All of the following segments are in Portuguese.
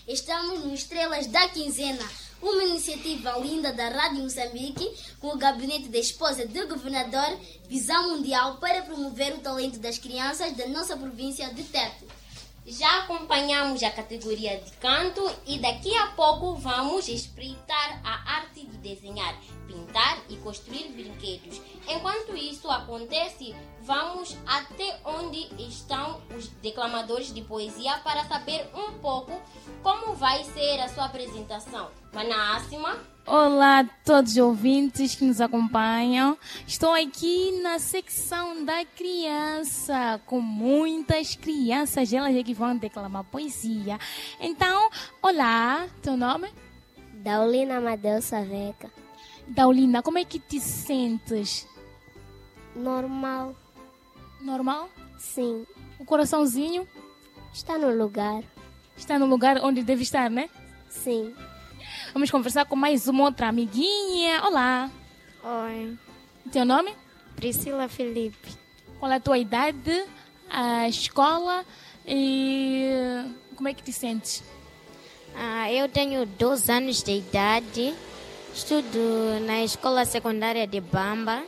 Estamos no Estrelas da Quinzena, uma iniciativa linda da Rádio Moçambique com o gabinete da esposa do governador, visão mundial para promover o talento das crianças da nossa província de Tete. Já acompanhamos a categoria de canto e daqui a pouco vamos espreitar a arte de desenhar, pintar e construir brinquedos. Enquanto isso acontece, vamos até onde estão os declamadores de poesia para saber um pouco como vai ser a sua apresentação. Mana Assima. Olá a todos os ouvintes que nos acompanham. Estou aqui na secção da criança, com muitas crianças, elas é que vão declamar poesia. Então, olá, teu nome? Daulina Amadeu Saveca. Daulina, como é que te sentes? Normal. Normal? Sim. O coraçãozinho? Está no lugar. Está no lugar onde deve estar, né? Sim. Vamos conversar com mais uma outra amiguinha. Olá. Oi. Teu nome? Priscila Felipe. Qual é a tua idade, a escola e como é que te sentes? Eu tenho 2 anos de idade. Estudo na escola secundária de Bamba.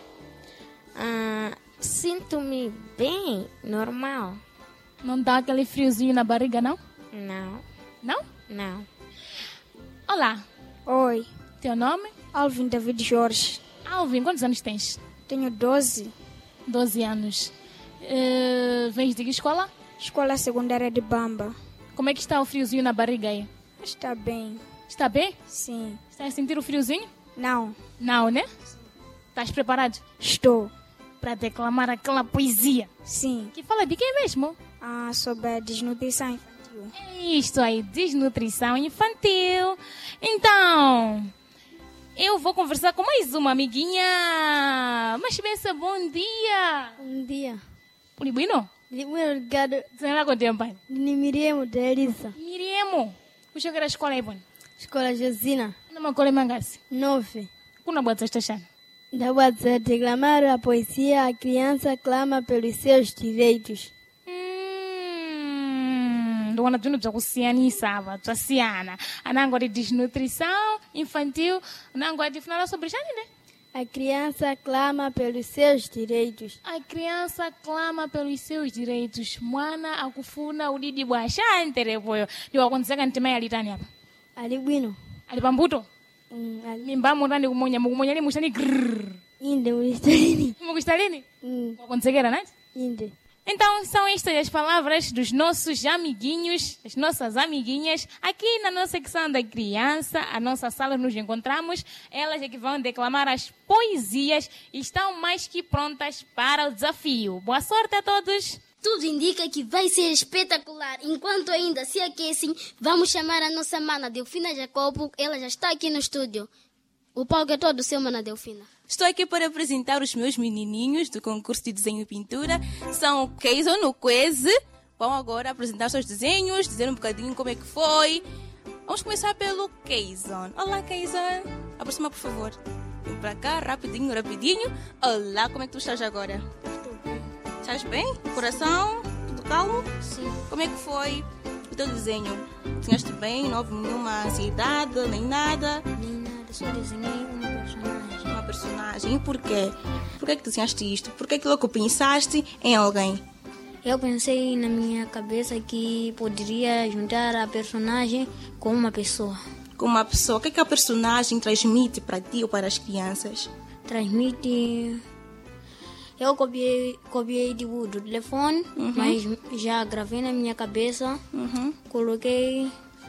Sinto-me bem, normal. Não dá aquele friozinho na barriga, não? Não. Não? Não. Olá. Oi, Teu nome? Alvin David Jorge. Alvin, quantos anos tens? Tenho 12. 12 anos. Vens de que escola? Escola secundária de Bamba. Como é que está o friozinho na barriga aí? Está bem. Está bem? Sim. Está a sentir o friozinho? Não. Não, né? Estás preparado Estou. para declamar aquela poesia? Sim. Que fala de quem mesmo? Sobre a desnutrição infantil. É isto aí, desnutrição infantil. Então, eu vou conversar com mais uma amiguinha. Mas pensa, bom dia. Bom dia. Bueno? Muito obrigado. Você não conta, pai? Miriam da Elisa. Miriam, puxa que era a escola aí, bom. Escola Josina. Não me acolhe mangasi. 9. Kuna bota esta chana. Da WhatsApp, declamar a poesia, a criança clama pelos seus direitos. Ndona tuno bya kusiyanisa bya anango de desnutrição infantil anango de falar sobre chani, né? A criança clama pelos seus direitos. A criança clama pelos seus direitos. Mwana akufuna udidi bwa shantere boyo. Ndiwa konzeka ntima yalitani hapa. Ali bwino. Ali pambuto. Ali. Mimba murani mukumonya ni mushani grrr. Inde mulistalini. Mukustalini? Wakonzekera, né? Inde. Então, são estas as palavras dos nossos amiguinhos, das nossas amiguinhas, aqui na nossa secção da criança, a nossa sala nos encontramos. Elas é que vão declamar as poesias e estão mais que prontas para o desafio. Boa sorte a todos! Tudo indica que vai ser espetacular. Enquanto ainda se aquecem, vamos chamar a nossa mana Delfina Jacobo. Ela já está aqui no estúdio. O palco é todo seu, mana Delfina. Estou aqui para apresentar os meus menininhos do concurso de desenho e pintura. São o Keison, o Queze. Vão agora apresentar seus desenhos, dizer um bocadinho como é que foi. Vamos começar pelo Keison. Olá, Keison. Aproxima, por favor. Vem para cá, rapidinho, rapidinho. Olá, como é que tu estás agora? Estou bem. Estás bem? Coração? Tudo calmo? Sim. Como é que foi o teu desenho? Desenhaste bem? Não houve nenhuma ansiedade, nem nada? Nem nada, só desenhei uma personagem. Uma personagem. E porquê? Por que desenhaste isto? Por que logo pensaste em alguém? Eu pensei na minha cabeça que poderia juntar a personagem com uma pessoa. Com uma pessoa. O que a personagem transmite para ti ou para as crianças? Transmite... Eu copiei do telefone, mas já gravei na minha cabeça. Coloquei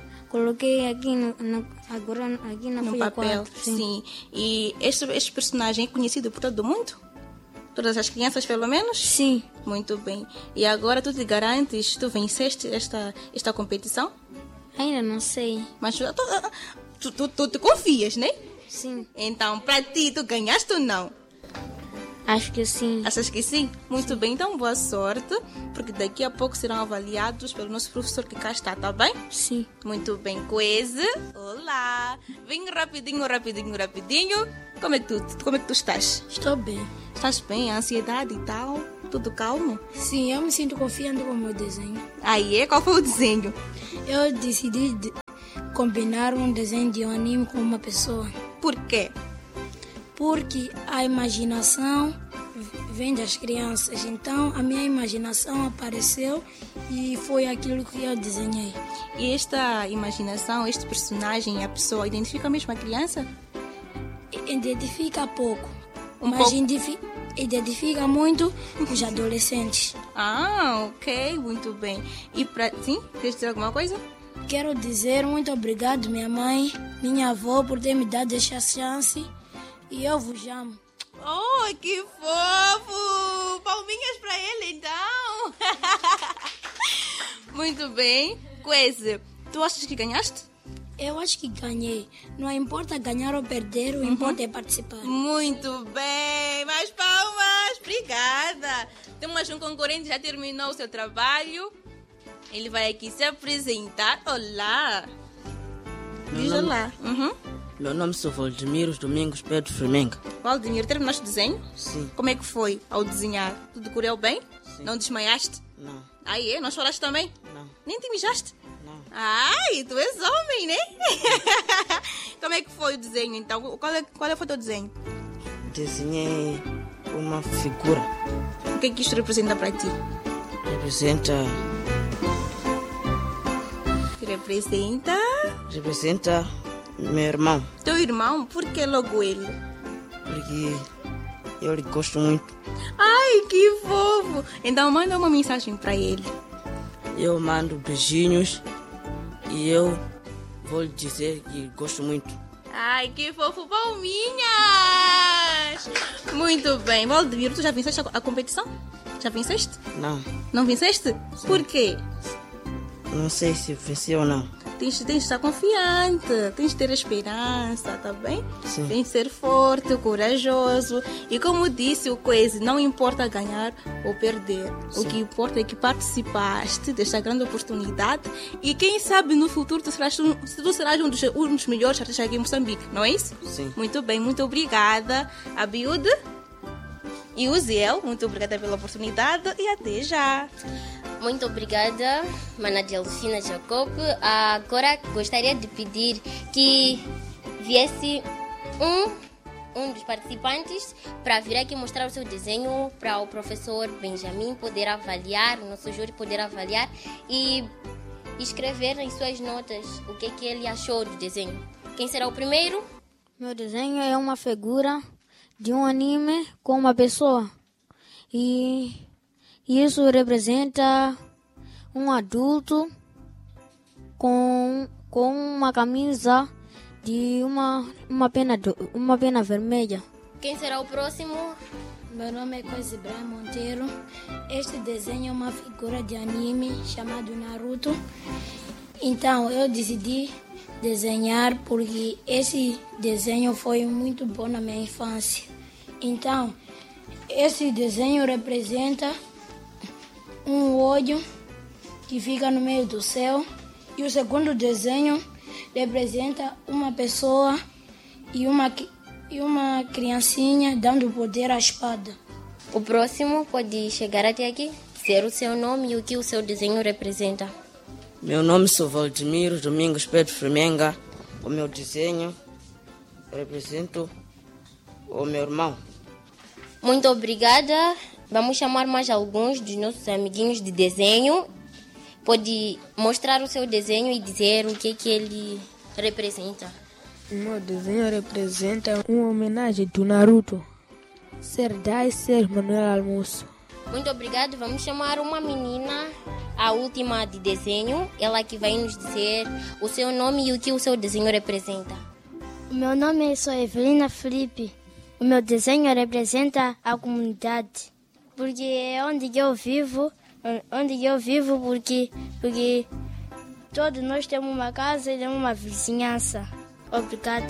aqui na no folha papel. 4. Sim. E este personagem é conhecido por todo mundo? Todas as crianças, pelo menos? Sim. Muito bem. E agora tu te garantes, tu venceste esta competição? Ainda não sei. Mas tu te confias, né? Sim. Então, para ti, tu ganhaste ou não? Acho que sim. Achas que sim? Muito bem, então boa sorte, porque daqui a pouco serão avaliados pelo nosso professor que cá está, tá bem? Sim. Muito bem, Queze. Olá. Vem rapidinho, rapidinho, rapidinho. Como é que tu estás? Estou bem. Estás bem? A ansiedade e tal? Tudo calmo? Sim, eu me sinto confiante com o meu desenho. Aí, qual foi o desenho? Eu decidi combinar um desenho de um anime com uma pessoa. Por quê? Porque a imaginação vem das crianças. Então, a minha imaginação apareceu e foi aquilo que eu desenhei. E esta imaginação, este personagem, a pessoa, identifica mesmo a criança? Identifica pouco, mas pouco. Identifica muito os adolescentes. Ah, ok, muito bem. E sim, queres dizer alguma coisa? Quero dizer muito obrigado, minha mãe, minha avó, por ter me dado esta chance. E eu vos amo. Oh, que fofo! Palminhas para ele, então! Muito bem. Quase, tu achas que ganhaste? Eu acho que ganhei. Não importa ganhar ou perder, o importa é participar. Muito bem, mais palmas, obrigada. Temos um concorrente que já terminou o seu trabalho. Ele vai aqui se apresentar. Olá. Diz olá. Meu nome é Valdemiro Domingos Pedro Fremenga. Valdemiro, terminaste o desenho? Sim. Como é que foi ao desenhar? Tudo correu bem? Sim. Não desmaiaste? Não. Aí, não choraste também? Não. Nem te mijaste? Não. Ai, tu és homem, né? Como é que foi o desenho, então? Qual foi o teu desenho? Desenhei uma figura. O que é que isto representa para ti? Representa meu irmão. Teu irmão? Por que logo ele? Porque eu lhe gosto muito. Ai, que fofo! Então manda uma mensagem para ele. Eu mando beijinhos e eu vou lhe dizer que gosto muito. Ai, que fofo, palminhas! Muito bem. Valdemiro, tu já venceste a competição? Já venceste? Não. Não venceste? Sim. Por quê? Não sei se venci ou não. Tens de estar confiante, tens de ter esperança, tá bem? Sim. Tens de ser forte, corajoso. E como disse o Quase, não importa ganhar ou perder. Sim. O que importa é que participaste desta grande oportunidade e quem sabe no futuro tu serás um dos melhores artistas aqui em Moçambique, não é isso? Sim. Muito bem, muito obrigada. Abiúde e Uziel, muito obrigada pela oportunidade e até já. Muito obrigada, Mana Delfina Jacob. Agora gostaria de pedir que viesse um dos participantes para vir aqui mostrar o seu desenho para o professor Benjamin poder avaliar, o nosso júri poder avaliar e escrever nas suas notas o que ele achou do desenho. Quem será o primeiro? Meu desenho é uma figura de um anime com uma pessoa. E isso representa um adulto com uma camisa de uma pena vermelha. Quem será o próximo? Meu nome é Quase Ibrahim Monteiro. Este desenho é uma figura de anime chamado Naruto. Então eu decidi desenhar porque esse desenho foi muito bom na minha infância. Então, esse desenho representa um olho que fica no meio do céu. E o segundo desenho representa uma pessoa e uma criancinha dando poder à espada. O próximo pode chegar até aqui, dizer o seu nome e o que o seu desenho representa. Meu nome é Valdemiro Domingos Pedro Fremenga. O meu desenho representa o meu irmão. Muito obrigada. Vamos chamar mais alguns dos nossos amiguinhos de desenho. Pode mostrar o seu desenho e dizer o que ele representa. O meu desenho representa uma homenagem do Naruto. Ser Dai, Ser Manuel Almoço. Muito obrigado. Vamos chamar uma menina, a última de desenho. Ela que vai nos dizer o seu nome e o que o seu desenho representa. O meu nome é Evelina Felipe. O meu desenho representa a comunidade. Porque é onde eu vivo porque todos nós temos uma casa e temos uma vizinhança. Obrigada.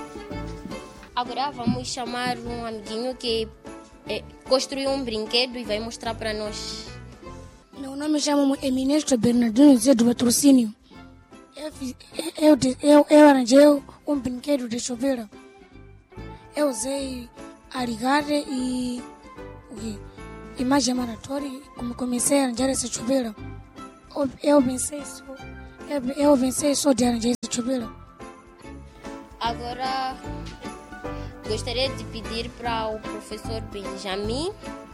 Agora vamos chamar um amiguinho que construiu um brinquedo e vai mostrar para nós. Meu nome é Ministro Bernardino Zé do Patrocínio. Eu arranjei um brinquedo de chuveiro. Eu usei arigare e imagem maratória e como comecei a arranjar esse chuveiro. Eu pensei só de arranjar esse Chibira. Agora, gostaria de pedir para o professor Benjamin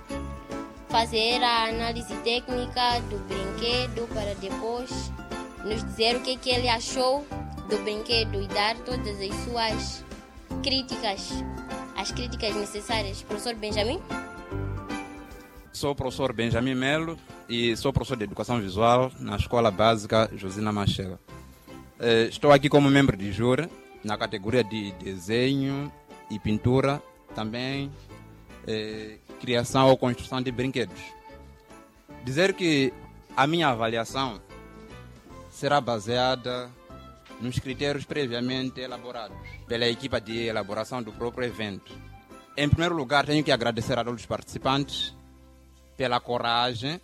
fazer a análise técnica do brinquedo para depois nos dizer o que ele achou do brinquedo e dar todas as suas críticas, as críticas necessárias. Professor Benjamin? Sou o professor Benjamin Melo e sou professor de Educação Visual na Escola Básica Josina Machela. Estou aqui como membro de júri na categoria de desenho e pintura, também criação ou construção de brinquedos. Dizer que a minha avaliação será baseada nos critérios previamente elaborados pela equipa de elaboração do próprio evento. Em primeiro lugar, tenho que agradecer a todos os participantes pela coragem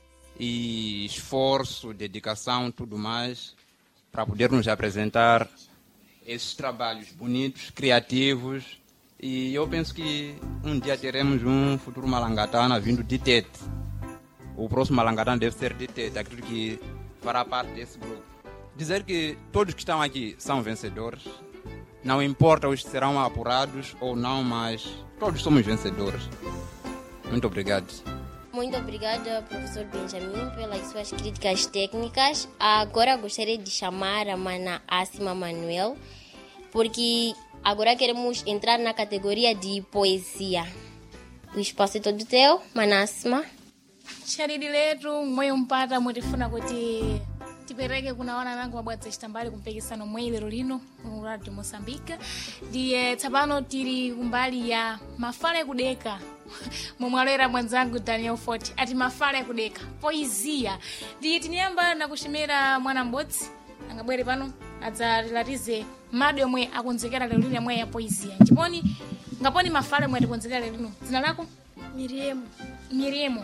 e esforço, dedicação, tudo mais, para poder nos apresentar esses trabalhos bonitos, criativos, e eu penso que um dia teremos um futuro Malangatana vindo de Tete. O próximo Malangatana deve ser de Tete, aquilo que fará parte desse grupo. Dizer que todos que estão aqui são vencedores, não importa os que serão apurados ou não, mas todos somos vencedores. Muito obrigado. Muito obrigada, professor Benjamin, pelas suas críticas técnicas. Agora gostaria de chamar a mana Asima Manuel, porque agora queremos entrar na categoria de poesia. O espaço é todo teu, mana Asima. Sharidi letu moyo mpata mutifuna kuti tipereke kunaona nangu mabwadza chitambali kumpikisano mwe lero lino mu Radio Mosambika. Ndiye tsapano tili kumbali ya mafala kudeka. Mumwalera mwanzangu Daniel Fort ati mafala kudeka poesia. Ndiye tiniamba na kushimira mwana mbodzi angabwere pano adzalatize mado yomwe akonzekera lero lino mwe ya poesia. Ndiponi ngaponi mafala mwe tikonzekera lero lino. Dzina lako? Miriemo.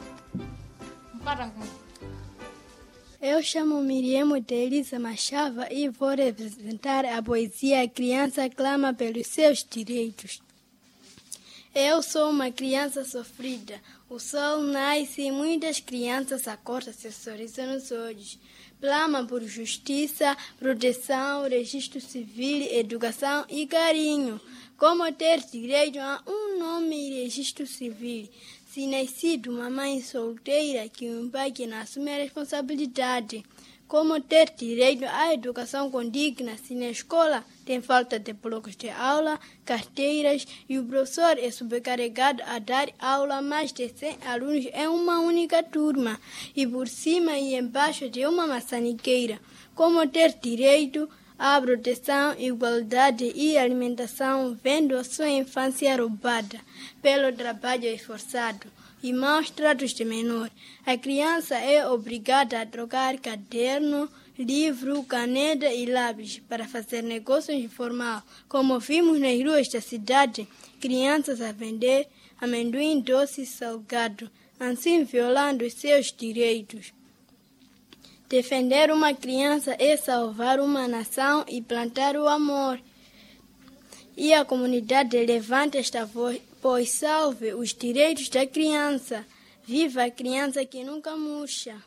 Eu chamo Miriemo de Elisa Machava e vou representar a poesia Criança Clama pelos Seus Direitos. Eu sou uma criança sofrida. O sol nasce e muitas crianças acordam seus sorrisos nos olhos. Clamam por justiça, proteção, registro civil, educação e carinho. Como ter direito a um nome e registro civil. Se nascido uma mãe solteira que um pai que não assume a responsabilidade. Como ter direito à educação condigna se na escola tem falta de blocos de aula, carteiras e o professor é sobrecarregado a dar aula a mais de 100 alunos em uma única turma e por cima e embaixo de uma maçaniqueira. Como ter direito à proteção, igualdade e alimentação, vendo a sua infância roubada pelo trabalho esforçado e maus tratos de menor. A criança é obrigada a trocar caderno, livro, caneta e lápis para fazer negócios informal, como vimos nas ruas da cidade, crianças a vender amendoim doce e salgado, assim violando os seus direitos. Defender uma criança é salvar uma nação e plantar o amor. E a comunidade levanta esta voz, pois salve os direitos da criança. Viva a criança que nunca murcha.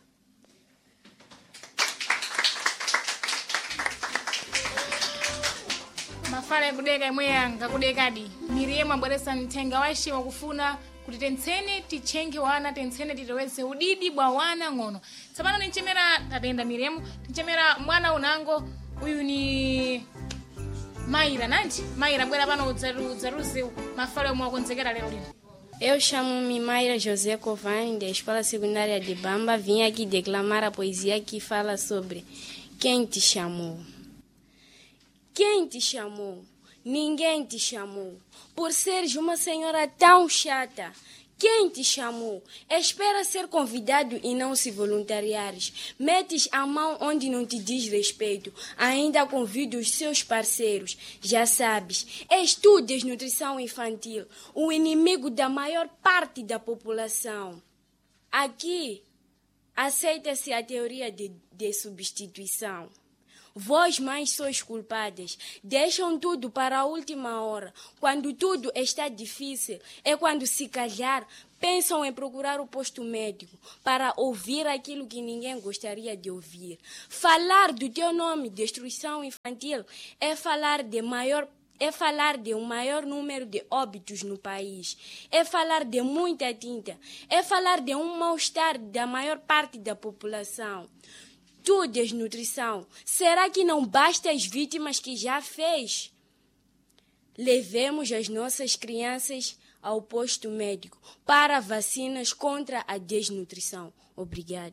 Mafala kudeka imwe yanga kudekadi. Miriema bweresa mtenga washi wakufuna kuti tentsene tichenge wana, tentsene titoweze udidi bwa wana ng'ono. Tsapano tinchemera tatenda Miriemu, tinchemera mwana unango, uyu ni Maira nanti. Maira bwera pano udzaruze mafala omwe akonzekera lero lino. Eu chamo-me Maira José Covani, da Escola Secundária de Bamba. Vim aqui declamar a poesia que fala sobre Quem te chamou? Quem te chamou? Ninguém te chamou. Por seres uma senhora tão chata. Quem te chamou? Espera ser convidado e não se voluntariares. Metes a mão onde não te diz respeito. Ainda convida os seus parceiros. Já sabes, és tu desnutrição infantil, o inimigo da maior parte da população. Aqui, aceita-se a teoria de substituição. Vós, mães, sois culpadas. Deixam tudo para a última hora. Quando tudo está difícil, é quando se calhar pensam em procurar o posto médico para ouvir aquilo que ninguém gostaria de ouvir. Falar do teu nome, destruição infantil, é falar de um maior número de óbitos no país. É falar de muita tinta. É falar de um mal-estar da maior parte da população. Tu, desnutrição, será que não basta as vítimas que já fez? Levemos as nossas crianças ao posto médico para vacinas contra a desnutrição. Obrigado.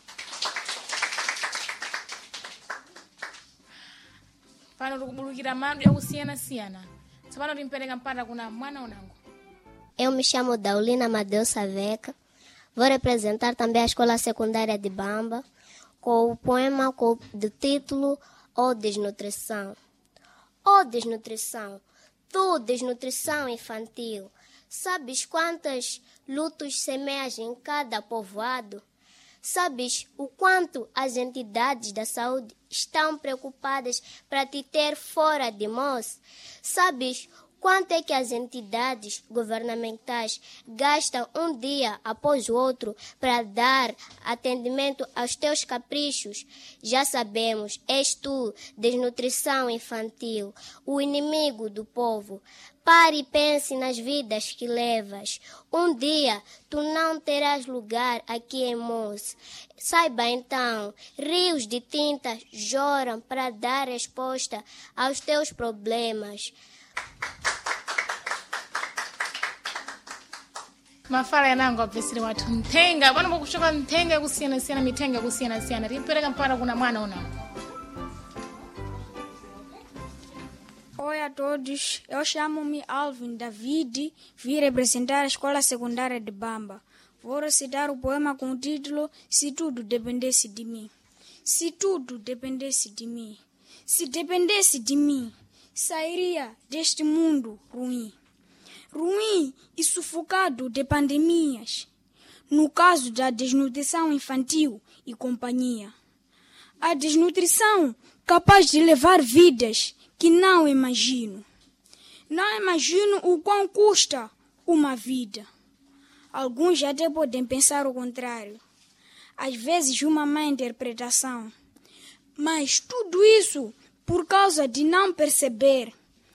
Para o mano eu Siena. Se para o para kuna mwana unango. Eu me chamo Daulina Amadeu Saveca. Vou representar também a Escola Secundária de Bamba com o poema do título O Desnutrição. O Desnutrição, tu desnutrição infantil, sabes quantos lutos semeias em cada povoado? Sabes o quanto as entidades da saúde estão preocupadas para te ter fora de nós? Sabes quanto é que as entidades governamentais gastam um dia após o outro para dar atendimento aos teus caprichos? Já sabemos, és tu, desnutrição infantil, o inimigo do povo. Pare e pense nas vidas que levas. Um dia tu não terás lugar aqui em Moço. Saiba então, rios de tinta choram para dar resposta aos teus problemas. Mafala yanangu apesiri watu ntenga bwana bokushoka ntenga kusiana mitenga kusiana ripereka mpara kuna mwana unango. Oi a todos, eu chamo-me Alvin David, vim representar a Escola Secundária de Bamba. Vou recitar o poema com o título Se Tudo Dependesse de Mim. Se tudo dependesse de mim, se dependesse de mim, sairia deste mundo ruim. Ruim e sufocado de pandemias, no caso da desnutrição infantil e companhia. A desnutrição capaz de levar vidas que não imagino. Não imagino o quão custa uma vida. Alguns até podem pensar o contrário. Às vezes uma má interpretação. Mas tudo isso por causa de não perceber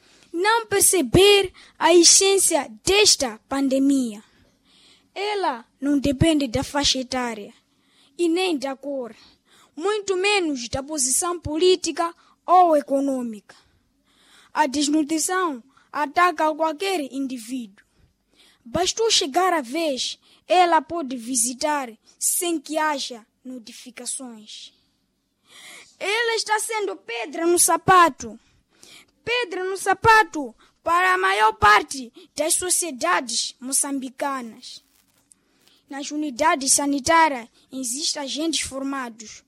a essência desta pandemia. Ela não depende da faixa etária e nem da cor, muito menos da posição política ou econômica. A desnutrição ataca qualquer indivíduo. Bastou chegar a vez, ela pode visitar sem que haja notificações. Ela está sendo pedra no sapato para a maior parte das sociedades moçambicanas. Nas unidades sanitárias existem agentes formados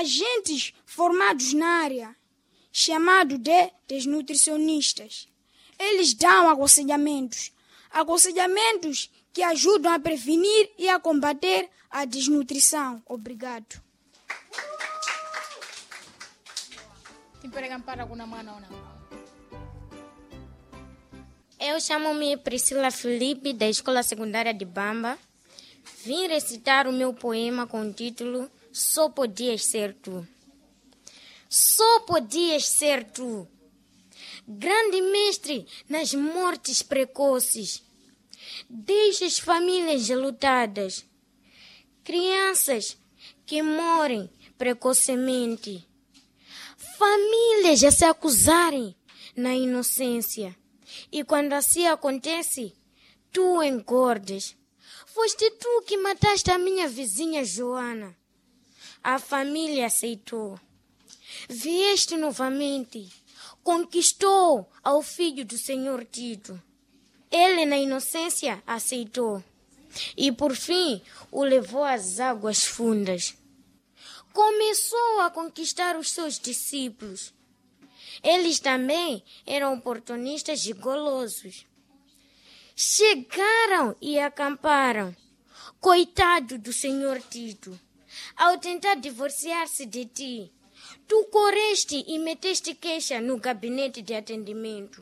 na área, chamados de desnutricionistas. Eles dão aconselhamentos que ajudam a prevenir e a combater a desnutrição. Obrigado. Eu chamo-me Priscila Felipe, da Escola Secundária de Bamba. Vim recitar o meu poema com o título Só Podias Ser Tu. Só podias ser tu, grande mestre nas mortes precoces. Deixas famílias lutadas, crianças que morrem precocemente, famílias a se acusarem na inocência. E quando assim acontece, tu engordas. Foste tu que mataste a minha vizinha Joana. A família aceitou. Vieste novamente, conquistou ao filho do senhor Tito. Ele, na inocência, aceitou. E, por fim, o levou às águas fundas. Começou a conquistar os seus discípulos. Eles também eram oportunistas e golosos. Chegaram e acamparam. Coitado do senhor Tito, ao tentar divorciar-se de ti, tu correste e meteste queixa no gabinete de atendimento.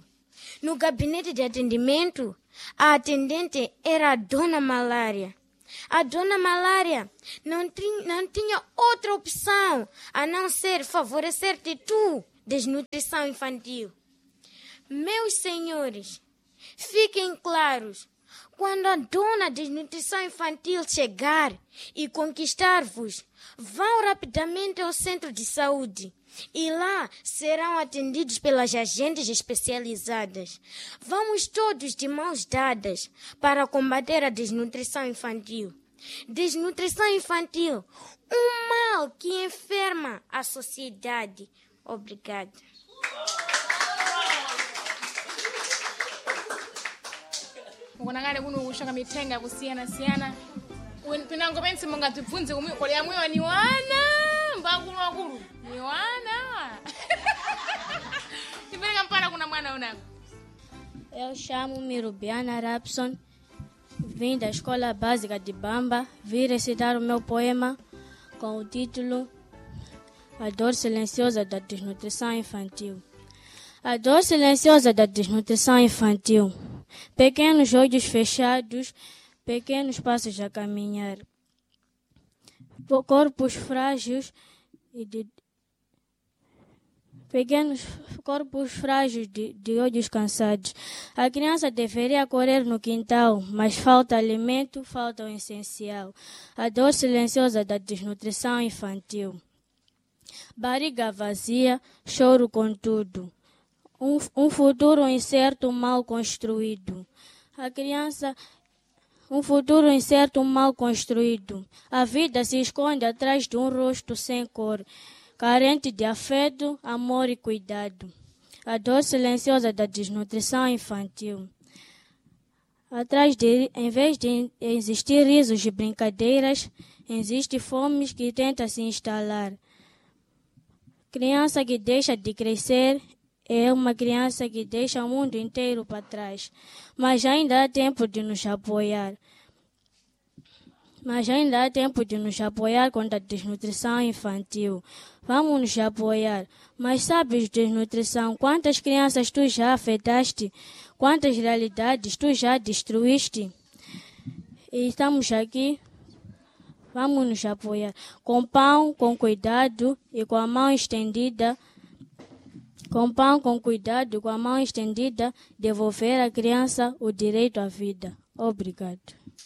No gabinete de atendimento, a atendente era a Dona Malária. A Dona Malária não tinha outra opção a não ser favorecer-te tu, desnutrição infantil. Meus senhores, fiquem claros, quando a dona desnutrição infantil chegar e conquistar-vos, vão rapidamente ao centro de saúde e lá serão atendidos pelas agentes especializadas. Vamos todos de mãos dadas para combater a desnutrição infantil. Desnutrição infantil, um mal que enferma a sociedade. Obrigada. Ukonakale kuno kushaka mitenga kusiyana-siyana. Pinango pense munga tupfunze kumiko ya mwewa ni wana. Mbakulu wakulu. Ni wana. Tipeleka mpana kuna mwana unako. Eu chamo-me Rubiana Rapson. Vim da Escola Básica de Bamba. Vim recitar o meu poema com o título A Dor Silenciosa da Desnutrição Infantil. A dor silenciosa da desnutrição infantil. Pequenos olhos fechados, pequenos passos a caminhar. Corpos frágeis pequenos corpos frágeis de olhos cansados. A criança deveria correr no quintal, mas falta alimento, falta o essencial. A dor silenciosa da desnutrição infantil. Barriga vazia, choro com tudo. Um futuro incerto mal construído. A criança, um futuro incerto mal construído. A vida se esconde atrás de um rosto sem cor, carente de afeto, amor e cuidado. A dor silenciosa da desnutrição infantil. Em vez de existir risos e brincadeiras, existe fome que tenta se instalar. Criança que deixa de crescer é uma criança que deixa o mundo inteiro para trás. Mas ainda há tempo de nos apoiar. Contra a desnutrição infantil. Vamos nos apoiar. Mas sabes, desnutrição, quantas crianças tu já afetaste? Quantas realidades tu já destruíste? E estamos aqui. Vamos nos apoiar. Com pão, com cuidado e com a mão estendida. Com pão, com cuidado e com a mão estendida, devolver à criança o direito à vida. Obrigado.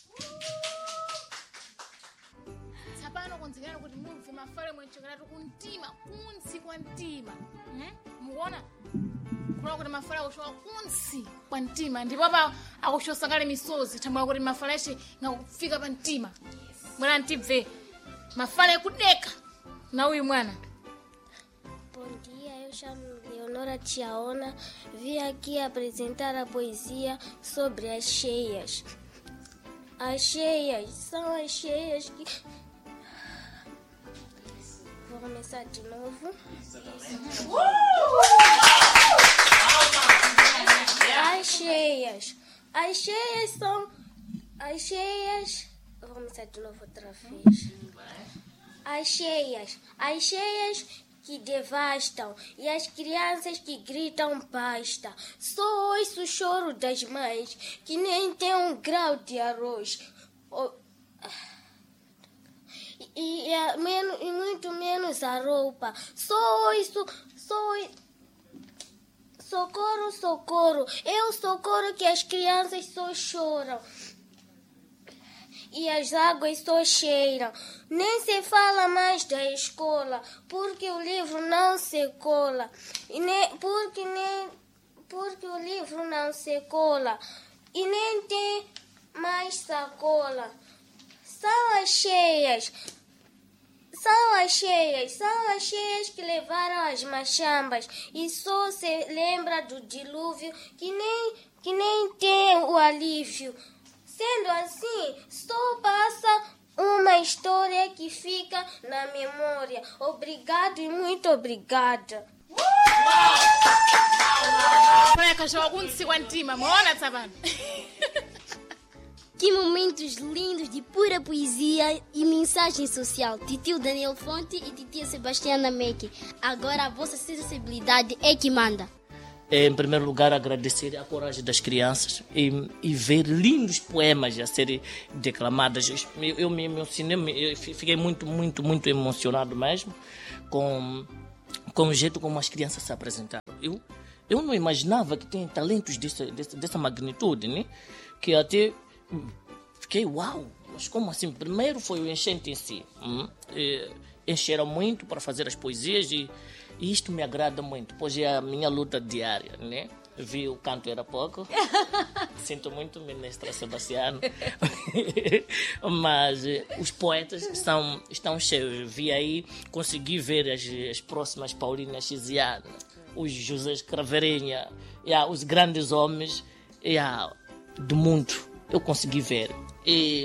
Sabano konzekana kuti mumve mafale mwenchokerato kuntima kunsi kwa ntima. Mukuona? Kuna kuti mafale akushoka kunsi kwa ntima. Ndipo apa akushosakale misozi. Tambula kuti mafale eshe ngakufika pa ntima. Mwana ntibve. Mafale kudeka na uyu mwana. Bom dia, eu chamo Leonora Tiaona. Vim aqui apresentar a poesia sobre as cheias. As cheias são as cheias que... Vou começar de novo. As cheias são... As cheias... Vou começar de novo outra vez. As cheias que devastam e as crianças que gritam basta. Só ouço o choro das mães que nem tem um grau de arroz. E muito menos a roupa. Só ouço... Socorro, socorro. É o socorro que as crianças só choram. E as águas só cheiram. Nem se fala mais da escola, porque o livro não se cola. Porque o livro não se cola. E nem tem mais sacola. São as cheias que levaram as machambas. E só se lembra do dilúvio que nem tem o alívio. Sendo assim, só passa uma história que fica na memória. Obrigado e muito obrigada. Que momentos lindos de pura poesia e mensagem social. Titio Daniel Fonte e titia Sebastiana Meque. Agora a vossa sensibilidade é que manda. em primeiro lugar, agradecer a coragem das crianças e ver lindos poemas a serem declamados. Eu me emocionei, eu fiquei muito, muito, muito emocionado mesmo com o jeito como as crianças se apresentaram. Eu não imaginava que tem talentos dessa magnitude, né? Que até fiquei, uau, mas como assim? Primeiro foi o enchente em si. Encheram muito para fazer as poesias e isto me agrada muito, pois é a minha luta diária, né? Vi o canto era pouco, sinto muito, ministra Sebastiano, mas os poetas estão cheios. Vi aí, consegui ver as próximas Paulina Chiziana, os José Craveirinha, os grandes homens do mundo, eu consegui ver. E,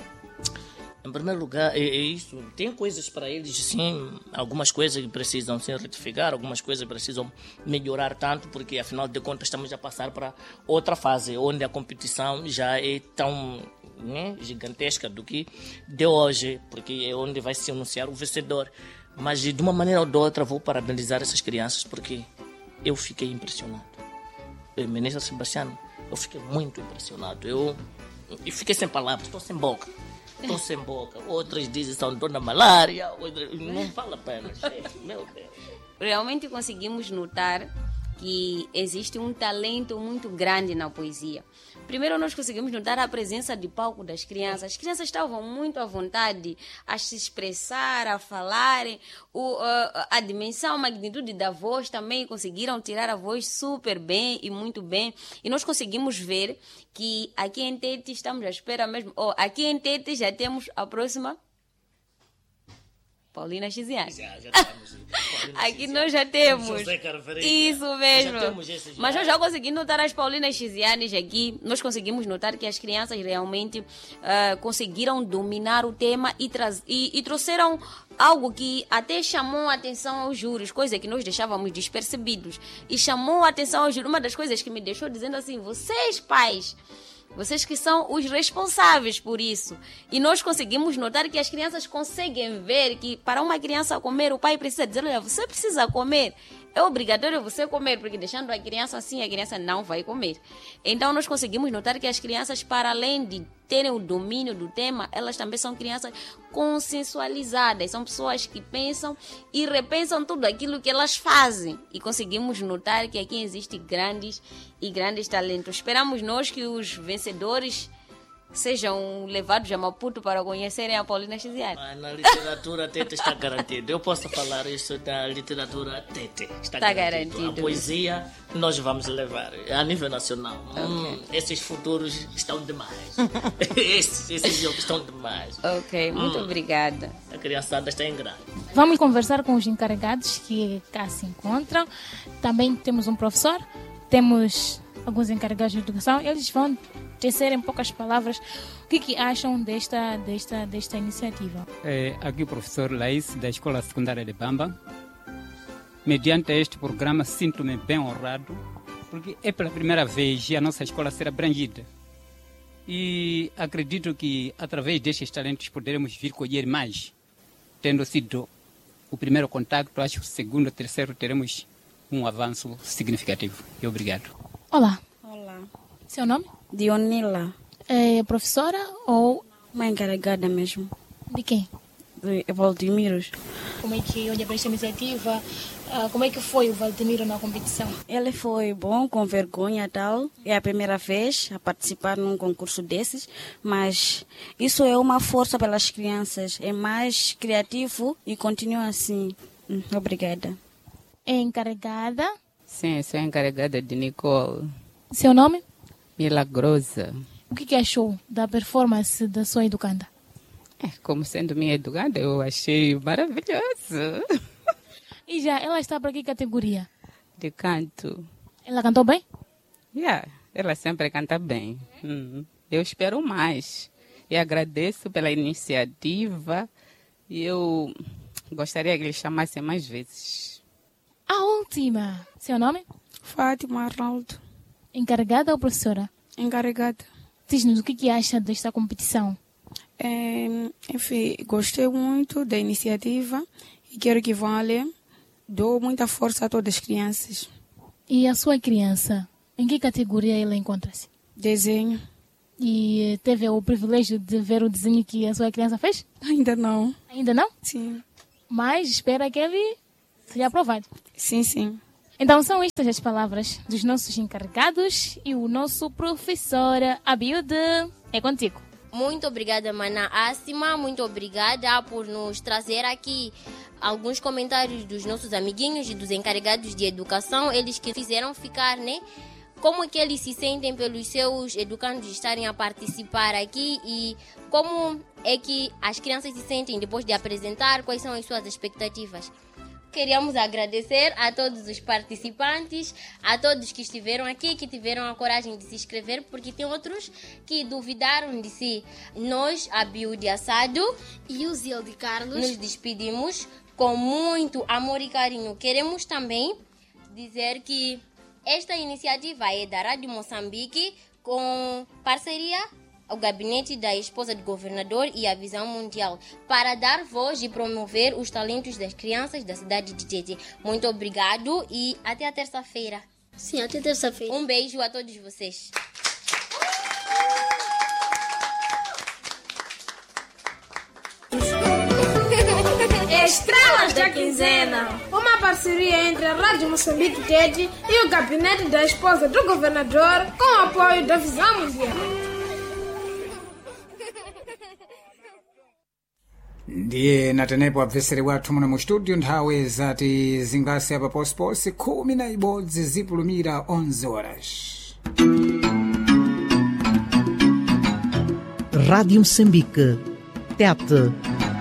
em primeiro lugar, é isso. Tem coisas para eles, sim. Algumas coisas que precisam ser retificar, algumas coisas precisam melhorar tanto, porque, afinal de contas, estamos a passar para outra fase, onde a competição já é tão gigantesca do que de hoje, porque é onde vai se anunciar o vencedor. Mas, de uma maneira ou de outra, vou parabenizar essas crianças, porque eu fiquei impressionado. Ministro Sebastiano, eu fiquei muito impressionado. Eu fiquei sem palavras, estou sem boca. Estou sem boca. Outras dizem que são dona malária. Outras... Não vale a pena, chefe. Meu Deus. Realmente conseguimos notar que existe um talento muito grande na poesia. Primeiro, nós conseguimos notar a presença de palco das crianças. As crianças estavam muito à vontade a se expressar, a falarem. A dimensão, a magnitude da voz também conseguiram tirar a voz super bem e muito bem. E nós conseguimos ver que aqui em Tete estamos à espera mesmo. Aqui em Tete já temos a próxima Paulina Chiziane. Já temos. Aqui nós já temos. Isso mesmo. Mas nós já conseguimos notar as Paulinas Chizianes aqui. Nós conseguimos notar que as crianças realmente conseguiram dominar o tema e trouxeram algo que até chamou a atenção aos júris, coisa que nós deixávamos despercebidos. E chamou a atenção aos júris. Uma das coisas que me deixou dizendo assim, vocês pais, vocês que são os responsáveis por isso. E nós conseguimos notar que as crianças conseguem ver que para uma criança comer, o pai precisa dizer, olha, você precisa comer. É obrigatório você comer, porque deixando a criança assim, a criança não vai comer. Então nós conseguimos notar que as crianças, para além de terem o domínio do tema, elas também são crianças consensualizadas. São pessoas que pensam e repensam tudo aquilo que elas fazem. E conseguimos notar que aqui existem grandes talentos. Esperamos nós que os vencedores sejam levados a Maputo para conhecerem a Paulina Chiziane. Na literatura Tete está garantido. Eu posso falar isso da literatura Tete. Está garantido. A poesia nós vamos levar a nível nacional. Okay. Esses futuros estão demais. esses jogos estão demais. Ok, muito obrigada. A criançada está em grande. Vamos conversar com os encarregados que cá se encontram. Também temos um professor, temos alguns encarregados de educação. Eles vão tecer em poucas palavras o que acham desta iniciativa. Aqui o professor Laís, da Escola Secundária de Bamba. Mediante este programa, sinto-me bem honrado, porque é pela primeira vez a nossa escola ser abrangida. E acredito que, através destes talentos, poderemos vir colher mais. Tendo sido o primeiro contacto, acho que o segundo e terceiro teremos um avanço significativo. E obrigado. Olá. Olá. Seu nome? Dionila. É professora ou... Uma encarregada mesmo. De quem? De Valdemiros. Como é que olha para esta iniciativa? Como é que foi o Valdemiro na competição? Ele foi bom, com vergonha e tal. É a primeira vez a participar num concurso desses, mas isso é uma força pelas crianças. É mais criativo e continua assim. Obrigada. É encarregada? Sim, sou encarregada de Nicole. Seu nome? Milagrosa. O que achou da performance da sua educanda? Como sendo minha educanda, eu achei maravilhoso. E já, ela está para que categoria? De canto. Ela cantou bem? Ela sempre canta bem. Eu espero mais. E agradeço pela iniciativa. E eu gostaria que ele chamasse mais vezes. A última. Seu nome? Fátima Arnaldo. Encarregada ou professora? Encarregada. Diz-nos o que acha desta competição. Enfim, gostei muito da iniciativa e quero que vão além. Dou muita força a todas as crianças. E a sua criança, em que categoria ela encontra-se? Desenho. E teve o privilégio de ver o desenho que a sua criança fez? Ainda não. Ainda não? Sim. Mas espera que ele seja aprovado. Sim, sim. Então são estas as palavras dos nossos encarregados e o nosso professor Abilde. É contigo. Muito obrigada, Mana Assima. Muito obrigada por nos trazer aqui alguns comentários dos nossos amiguinhos e dos encarregados de educação. Eles que fizeram ficar, né? Como é que eles se sentem pelos seus educandos estarem a participar aqui e como é que as crianças se sentem depois de apresentar, quais são as suas expectativas. Queríamos agradecer a todos os participantes, a todos que estiveram aqui, que tiveram a coragem de se inscrever, porque tem outros que duvidaram de si. Nós, a Bilde Assado e o Zilde Carlos, nos despedimos com muito amor e carinho. Queremos também dizer que esta iniciativa é da Rádio Moçambique com parceria ao Gabinete da Esposa do Governador e a Visão Mundial para dar voz e promover os talentos das crianças da cidade de Tete. Muito obrigado e até a terça-feira. Sim, até terça-feira. Um beijo a todos vocês. Estrelas da Quinzena, uma parceria entre a Rádio Moçambique Tete e o Gabinete da Esposa do Governador com o apoio da Visão Mundial. Ndiye natenepo abveseri wathu muno mu studio nthawi zati zingasi apa posiposi 11 zipulumira 11 horas. Rádio Moçambique, Tete.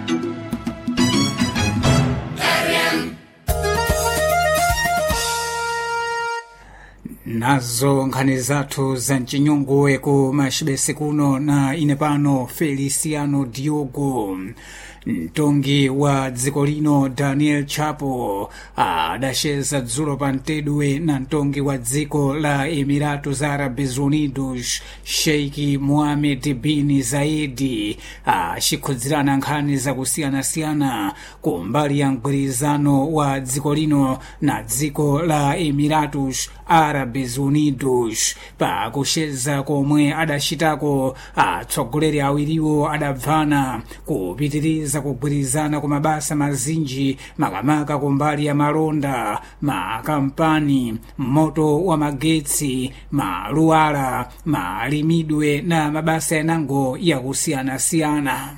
Nazo nkhani zathu za mchinyungu ku machibese kuno na ine pano Feliciano Diogo. Mtongi wa dziko lino Daniel Chapo adacheza dzulo pa mtedwe na mtongi wa dziko la Emiratos Árabes Unidos Sheikh Mohammed bin Zayed achikhudzirana nkhani zakusiyana-siyana kumbali ya mgwirizano wa dziko lino na dziko la Emiratos Árabes Unidos. Pa kucheza komwe adachitako atsogoleri awiriwo adabvana kupitiriza kugwirizana ku mabasa mazinji makamaka kumbali ya malonda, makampani, moto wa magetsi, maluwala, malimidwe na mabasa yanango yakusiyana-siyana.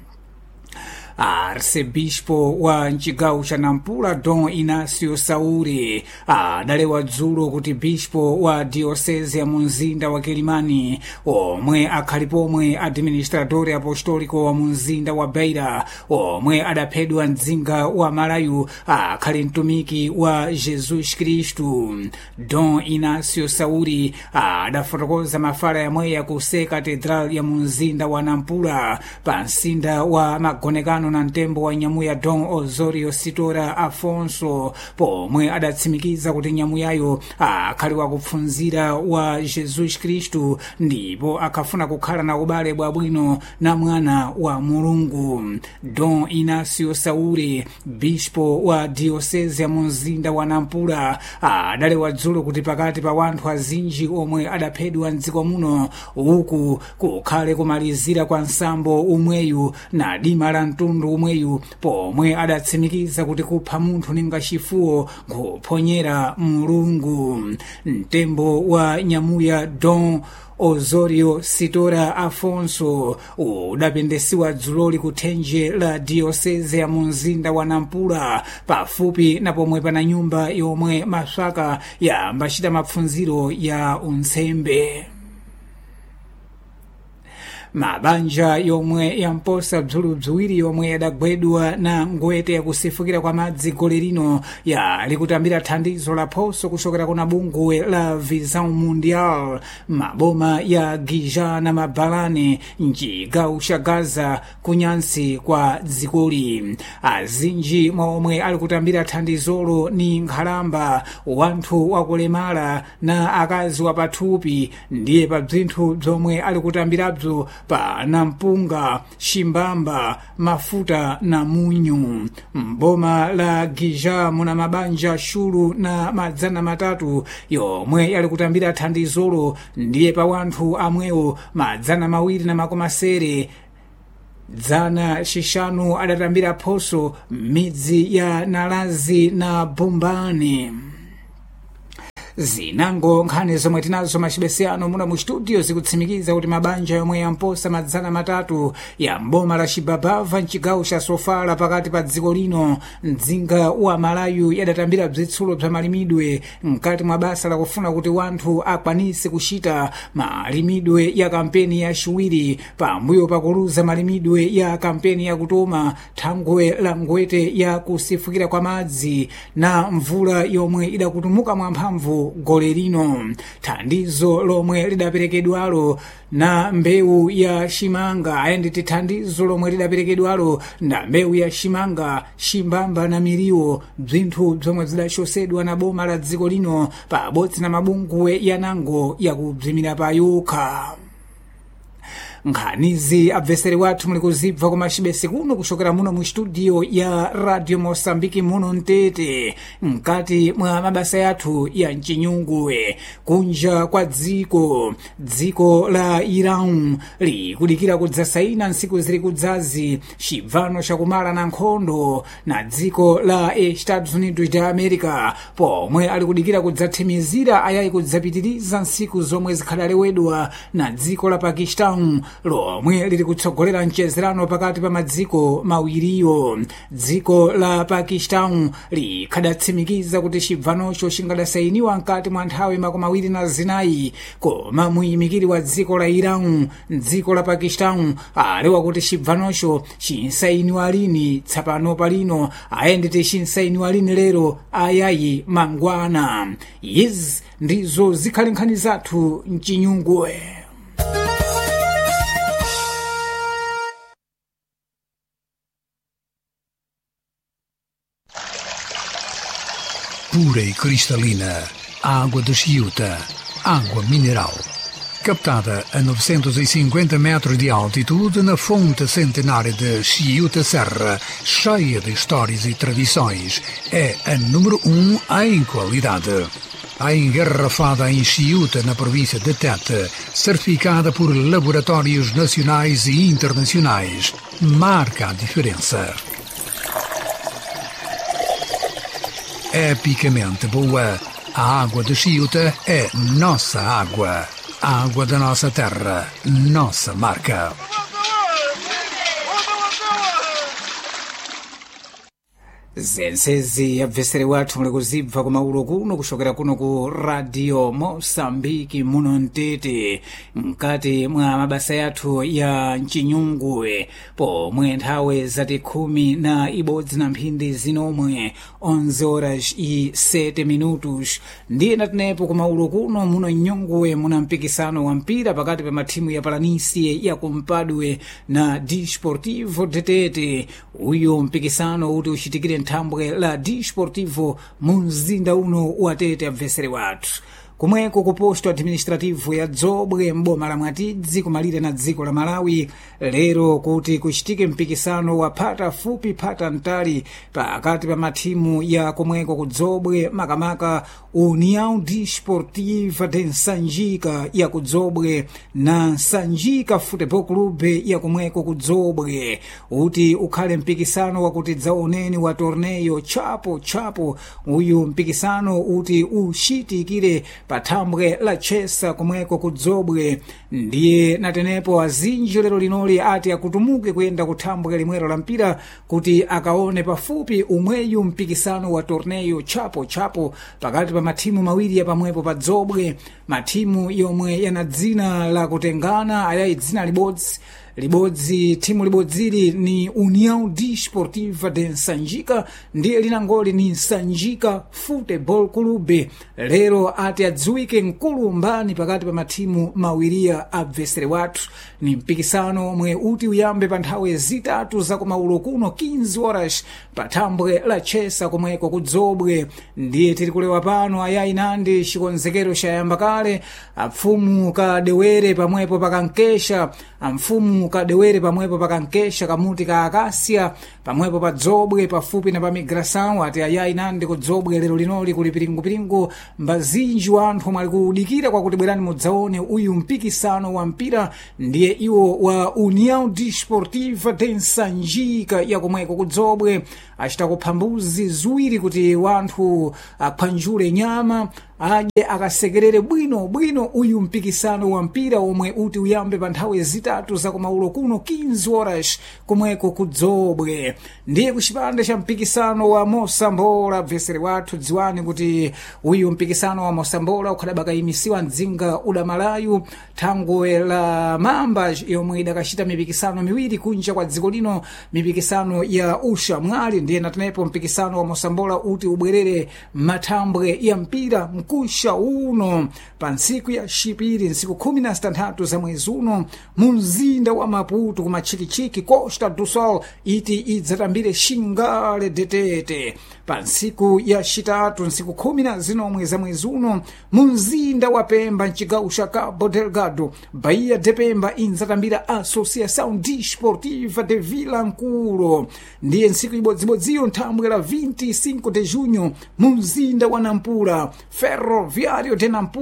Arcebispo wa mchigawo cha Nampula Dom Inácio Saúde adalewa dzulo kuti bispo wa diocese ya mumzinda wa Kilimani omwe akhali pomwe administrador apostolico wa mumzinda wa Beira omwe adaphedwa mdzinga wa Malayu akhali mtumiki wa Jesus Cristo. Dom Inácio Saúde adafotokoza mafala yamweya ku katedral ya mumzinda wa Nampula pa msinda wa magonekano na mtembo wa nyamuya Dom Osório Sitora Afonso pomwe adatsimikiza kuti nyamuyayo akhali wakupfunzira wa Jesus Cristo ndipo akafuna kukhala na ubale bwabwino na mwana wa Mulungu. Dom Inácio Saúde, bispo wa diocese ya mumzinda wa Nampula adalewa dzulo kuti pakati pa wanthu azinji omwe adaphedwa mdziko muno uku kukhale kumalizira kwa nsambo umweyu na dima la mtundu umweyu pomwe adatsimikiza kuti kupha munthu ninga chifuwo kuphonyera Mulungu. Mtembo wa nyamuya Dom Osório Sitora Afonso udapendesiwa dzuloli kuthenje la diocese ya mumzinda wa Nampula pafupi na pomwe pana nyumba yomwe maswaka yambachita mapfunziro ya unsembe. Mabanja yomwe yamposa bzulu bziwiri yomwe yadagwedwa na ngwete yakusefukira kwa madzi gole lino yalikutambira thandizo la phoso kuchokera kuna bungwe la Visão Mundial maboma ya Gija na Mabalane mchigawo cha Gaza kunyansi kwa dzikoli. Azinji momwe alikutambira thandizolo ni nkhalamba, wanthu wakulemala na akazi wapathupi ndiye pa bzinthu bzomwe alikutambirabzo pa nampunga, shimbamba, mafuta na munyu. Mboma la Gija muna mabanja shulu na madzana matatu yomwe yali kutambira thandizolo, ndiye pa wanthu amwewo madzana mawiri na makumi asere dzana shishanu adatambira phoso midzi ya Nalazi na Bombani. Zinango nkhani zomwe tinazo machibesiano muna mu studio zikutsimikiza kuti mabanja yomwe yamposa madzana matatu ya mboma la Chibabava mchigawo cha Sofala pakati pa dziko lino mdzinga wa Malayu yadatambira bzitsulo bza malimidwe mkati mwa basa la kufuna kuti wanthu akwanise kuchita malimidwe ya kampeni ya chiwiri pambuyo pakuluza malimidwe ya kampeni ya kutoma thangwe la ngwete ya kusefukira kwa madzi na mvula yomwe idakutumuka mwamphamvu gole lino. Thandizo lomwe lidaperekedwalo na mbewu ya shimanga ayenditi thandizo lomwe lidaperekedwalo na mbewu ya shimanga, shimbamba na miriwo bzinthu bzomwe zidachosedwa na boma la dziko lino pa botsi na mabungwe yanango yakubzimira pa yokha. Nkhanizi abveseri wathu muli kuzibva kwa machibesi kuno kuchokera muno mu studio ya Radio Mosambiki muno Mtete mkati mwa mabasa yathu ya mchinyungwe. Kunja kwa dziko la Iran likudikira kudzasaina nsiku zili kudzazi chibvano chakumala na nkhondo na dziko la Estados Unidos da America pomwe ali kudikira kudzathimizira ayayi kudzapitiriza nsiku zomwe zikhadalewedwa na dziko la Pakistan lomwe lili kutsogolera mchezerano pakati pa madziko mawiriyo. Dziko la Pakistan likhadatsimikiza kuti chibvanocho chingadasainiwa mkati mwa nthawi makumi awiri na zinayi, koma muyimikiri wa dziko la Iran dziko la Pakistan alewa kuti chibvanocho chinsainiwa lini tsapano palino ayendete chinsainiwa lini lero ayayi mangwana. Izi ndizo zikhali nkhani zathu mchinyungwe. Pura e cristalina, água de Chiuta, água mineral. Captada a 950 metros de altitude na fonte centenária de Chiuta Serra, cheia de histórias e tradições, é a número 1 em qualidade. A engarrafada em Chiuta, na província de Tete, certificada por laboratórios nacionais e internacionais, marca a diferença. Epicamente boa, a água de Chiuta é nossa água. A água da nossa terra, nossa marca. Zensezi abveseri wathu muli kuzibva kumaulo kuno kuchokera kuno ku Radio Mosambiki muno Mtete mkati mwa mabasa yathu ya mchinyungwe pomwe nthawi zati 10 na mphindi zinomwe 11 horas e 7 minutos ndiye natinepo kumaulo kuno muno Nyungwe muna mpikisano wa mpira pakati pa mathimu ya Palanisie ya Kumpadwe na Desportivo de Tete. Uyo mpikisano uti uchitikire nthambwe la Desportivo mu mzinda uno wa Tete abveseri wathu. Kumweko ku posto administrativo ya Dzobwe mboma la Mwatidzi kumalire na dziko la Malawi lero kuti kuchitike mpikisano wa phata fupi phata mtali pakati pa mathimu ya kumweko ku Dzobwe makamaka União Desportiva de Nsanjika ya ku Dzobwe na Nsanjika Futebol Clube ya kumweko ku Dzobwe uti ukhale mpikisano wakuti dzaoneni wa torneio chapo uyu mpikisano uti uchitikire pathambwe la Chesa kumweko ku Dzobwe ndiye natenepo azinji lero linoli ati akutumuke kuyenda kuthambwe limwero la mpira kuti akaone pafupi umweyu mpikisano wa torneio chapo pakati pa mathimu mawiri ya pamwepo pa Dzobwe, mathimu yomwe yana dzina la kutengana ayayi dzina libodzi timu libodzili ni União Desportiva de Nsanjika ndiye linangoli ni Nsanjika Football Club. Lero ati adziwike mkulumbani pakati pa matimu mawiriya abvesere wathu. Ni mpikisano mwe uti uyambe pa nthawi zitatu za kumaulo kuno 15 horas pa thambwe la chesa komweko kudzobwe. Ndiye tiri kulewa pano ayayi nandi chikonzekero chayamba kale. Amfumu kadewere pamwepo pakankesha, amfumu kadewere pamwepo pakankesha kamuti ka akasia pamwepo pa dzobwe pafupi na pa migração. Ati ayayi nandi kudzobwe lero linoli kuli piringu mbazinji wanthu mwali kudikira kwakuti bwerani mudzaone uyu mpikisano wa mpira. Ndiye iwo wa União Desportiva de Nsanjika yakomweko kudzobwe achita kuphambuzi ziwiri kuti wanthu aphwanjule nyama aje akasekerere bwino uyu mpikisano wa mpira omwe uti uyambe pa nthawi zitatu za kumaulo kuno 15 horas komweko kudzobwe. Ndiye kuchipande cha mpikisano wa Mosambola bvesere wathu dziwani kuti uyu mpikisano wa Mosambola ukhadabaka imisiwa mdzinga udamalayu thangwe la mamba yomwe idakachita mipikisano miwiri kunja kwa dziko lino, mipikisano ya usha mwali. Ndiye natenepo mpikisano wa Mosambola uti ubwerere mathambwe ya mpira kusha uno pa ntsiku ya chipiri ntsiku 16 za mwezi uno mu mzinda wa Maputo kumachilichiki Costa do Sol iti idzatambire Xingale detete. Pa ntsiku ya chitatu ntsiku 19 za mwezi uno mu mzinda wa Pemba mchigawo cha Cabo Delgado Bahia de Pemba idzatambira Associação Desportiva de Vilanculo. Ndiye ntsiku ibodzibodziyo nthambwe la 25 de junho mu mzinda wa Nampula Ferroviário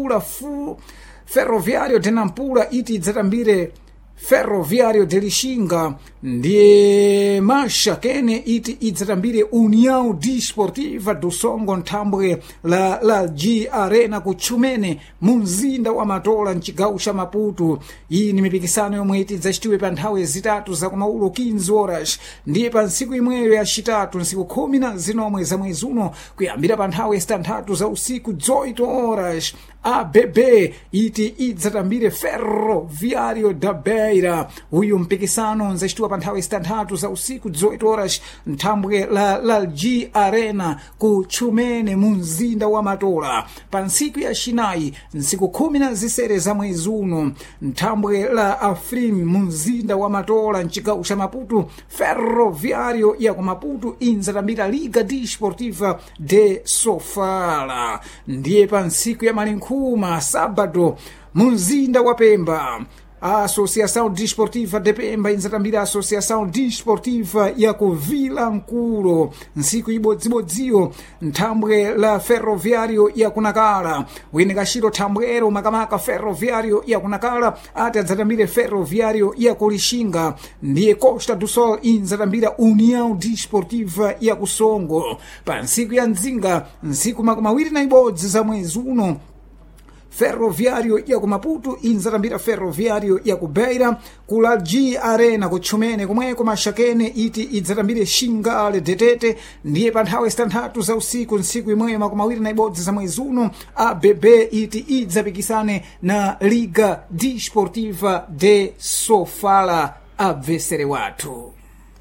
de Nampula iti idzatambire Ferroviário de Lixinga. Ndiye mashakene iti idzatambire União Desportiva do Songo nthambwe la G Arena kuchumene mu mzinda wa Matola mchigawo cha Maputo. Iyi ni mipikisano yomwe iti idzachitiwe pa nthawi zitatu za kumaulo 15 horas. Ndiye pa ntsiku imweyo ya chitatu ntsiku 19 za mwezi uno kuyambira pa nthawi zitatu za usiku 18 horas ABB iti idzatambire Ferroviário da Beira. Uyu mpikisano nzachitiwa pa nthawi zitatu za usiku 18 horas nthambwe la G Arena kuchumene mu mzinda wa Matola. Pa ntsiku ya chinayi ntsiku 17 za mwezi uno nthambwe la Afrim mu mzinda wa Matola mchigawo cha Maputo Ferroviário ya ku Maputo idzatambira Liga Desportiva de Sofala. Ndiye pa ntsiku ya malinkuma sábado mu mzinda wa Pemba a Associação Desportiva de Pemba idzatambira Associação Desportiva ya ku Vilanculo. Ntsiku ibodzibodziyo nthambwe la Ferroviário ya kunakala wene kachiro thambwero makamaka Ferroviário ya kunakala ati adzatambire Ferroviário ya ku Lixinga. Ndiye Costa do Sol idzatambira União Desportiva ya ku Songo. Pa ntsiku ya Nzinga ntsiku 21 za mwezi uno Ferroviário ya ku Maputo idzatambira Ferroviário ya ku Beira kula G Arena kuchumene komweko mashakene iti idzatambire Xingale detete. Ndiye pa nthawi zitatu za usiku ntsiku imweyo 21 za mwezi uno ABB iti idzapikisane na Liga Desportiva de Sofala abvesere wathu.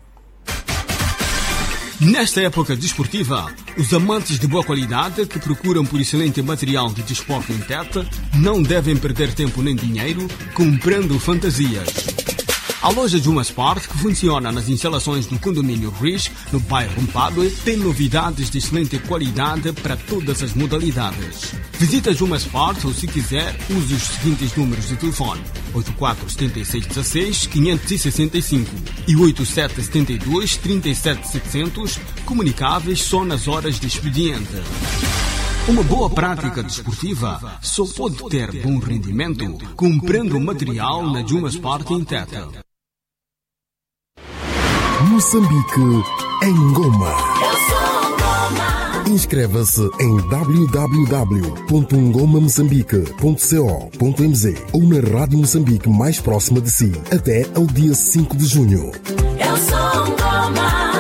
Nesta época desportiva, os amantes de boa qualidade que procuram por excelente material de desporto em tete não devem perder tempo nem dinheiro comprando fantasias. A loja Juma Sport, que funciona nas instalações do condomínio Riz, no bairro Mpadue, tem novidades de excelente qualidade para todas as modalidades. Visita Juma Sport ou, se quiser, use os seguintes números de telefone: 847616-565 e 8772-37700, comunicáveis só nas horas de expediente. Uma boa prática desportiva só pode ter bom rendimento comprando material na Juma Sport em Tete. Moçambique em Goma. Inscreva-se em www.ngomamoçambique.co.mz ou na Rádio Moçambique mais próxima de si até ao dia 5 de junho. Eu sou Ngoma.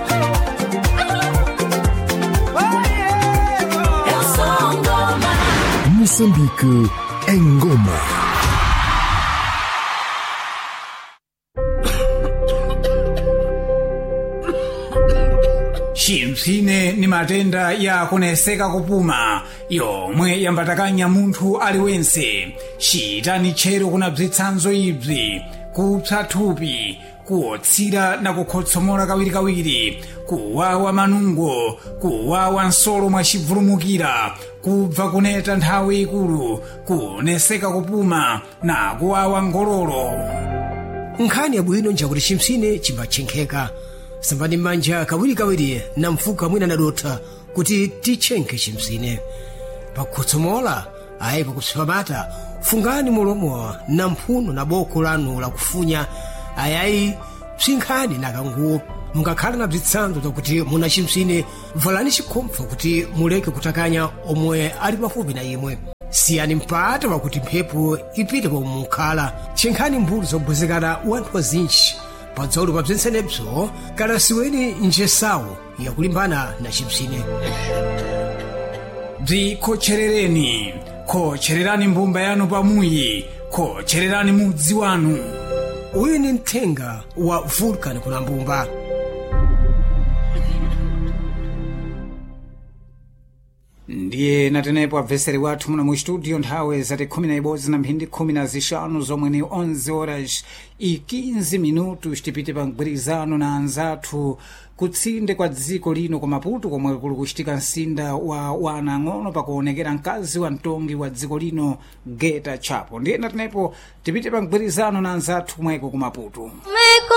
Eu sou Ngoma. Moçambique em Goma. chimpsine ni matenda ya kuneseka kupuma yomwe yambatakanya munthu aliwense. chitani tchero kunabzitsanzo ibzi: kupsa thupi, kuotsira na kukhotsomola kawirikawiri, kuwawa manungo, kuwawa nsolo mwachivulumukira, kubva kuneta nthawi ikulu, kuneseka kupuma na kuwawa ngololo. nkhani yabwino njakuti chimpsine chimbatchenkheka. sambani manja kawirikawiri na mfuka mwina nadotha kuti titchenkhe chimpsine. pakhotsomola ayi pakupsipamata fungani mulomo na mphuno na boko lanu lakufunya ayayi psinkhani na kanguwo. mungakhala na bzitsanzo zakuti muna chimpsine, valani chikhompho kuti muleke kutakanya omwe ali pafupi na imwe. siyani mpata wakuti mphepo ipite pomwe mukhala. tchenkhani mbulu zobwezekana wanthu wazinji padzaulo pa bzensenebzo, kana siweni njesawo yakulimbana na chimpsine. bzikhocherereni, khochererani mbumba yanu pamuyi, khochererani mudzi wanu. uyu ni mthenga wa vulcan kuna mbumba. ndiye natenepo abveseri wathu muno mu studio nthawe zati 11 na mphindi 15 zomwe ni 11 horas e 15 minutos. tipite pa mgwirizano na anzathu kutsinde kwa dziko lino kwa Maputo, komwe kuli kuchitika msinda wa wanang'ono pakuonekera mkazi wa mtongi wa dziko lino Geta Chapo. ndiye natenepo tipite pa mgwirizano na anzathu kumweko ku Maputo.